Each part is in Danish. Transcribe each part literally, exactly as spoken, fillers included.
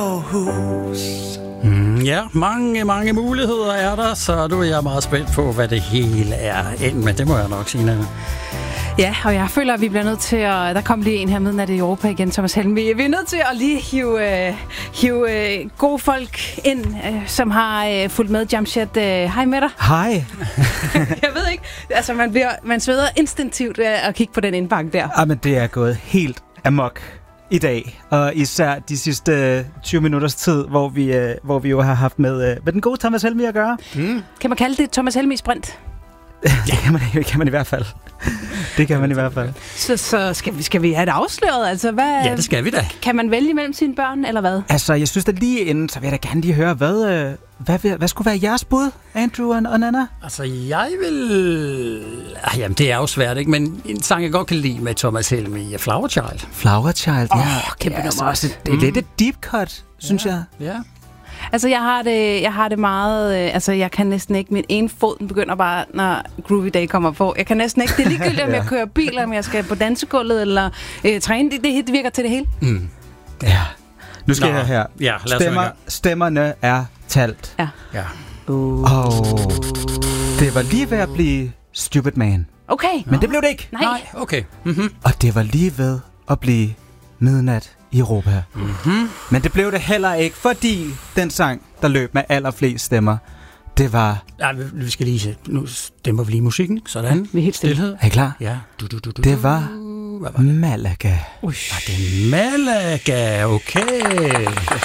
Mm, ja, mange, mange muligheder er der, så nu er jeg meget spændt på, hvad det hele er endt med. Det må jeg nok sige, Nanna. Ja, og jeg føler, at vi bliver nødt til at... Der kom lige en her midnat i Europa igen, Thomas Helmig. Vi er nødt til at lige hive, uh, hive uh, gode folk ind, uh, som har uh, fulgt med Jamshed. Uh, hej med dig. Hej. Jeg ved ikke, altså man, bliver, man sveder instinktivt uh, at kigge på den indbakke der. Jamen, det er gået helt amok i dag, og især de sidste tyve minutters tid, hvor vi, uh, hvor vi jo har haft med, uh, med den gode Thomas Helmig at gøre. Mm. Kan man kalde det Thomas Helmig sprint? Det kan man, kan man i hvert fald. Det kan man i hvert fald. Så, så skal, vi, skal vi have det afsløret? Altså, hvad, Ja, det skal vi da. Kan man vælge mellem sine børn, eller hvad? Altså, jeg synes da lige inden, så vil jeg da gerne lige høre, hvad, øh, hvad, hvad, hvad skulle være jeres bud, Andrew og, og Nanna? Altså, jeg vil... Ah, jamen, det er jo svært, ikke? Men en sang, jeg godt kan lide med Thomas Helmig er Flower Child. Flower Child, ja. Åh, kæmpe ja, nummer altså, det er lidt et deep cut, synes ja. jeg. Ja. Altså, jeg har det, jeg har det meget... Øh, altså, jeg kan næsten ikke... Min ene fod den begynder bare, når Groovy Day kommer på. Jeg kan næsten ikke... Det er ligegyldigt, om jeg kører bil, om jeg skal på dansegulvet, eller øh, træne. Det, det virker til det hele. Mm. Ja. Nu skal Nå, jeg her. ja, lad os Stemmer, stemmerne er talt. Ja. Ja. Uh. Og det var lige ved at blive Stupid Man. Okay. Men det blev det ikke. Nej. Nej, okay. Mm-hmm. Og det var lige ved at blive midnat i Europa. Mm-hmm. Men det blev det heller ikke, fordi den sang, der løb med allerflest stemmer, det var... Ja, vi, vi skal lige se. Nu stemmer vi lige musikken. Sådan. Vi er helt stille. Stilhed. Er I klar? Ja. Du, du, du, du, Det var Hvad var det? Malaga. Ui. Ja, det er Malaga. Okay.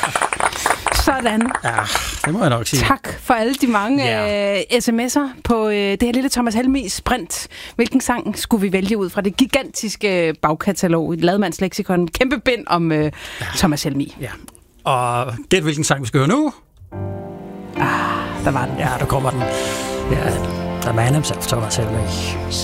Sådan. Ja, det må jeg nok sige. Tak for alle de mange Ja. øh, sms'er på øh, det her lille Thomas Helmig sprint. Hvilken sang skulle vi vælge ud fra det gigantiske bagkatalog, et Lademands leksikon, kæmpe bind om øh, ja. Thomas Helmig. Ja. Og gæt hvilken sang vi skal høre nu? Ah, der var den. Ja, der kommer den. Ja, der man himself, Thomas Helmig.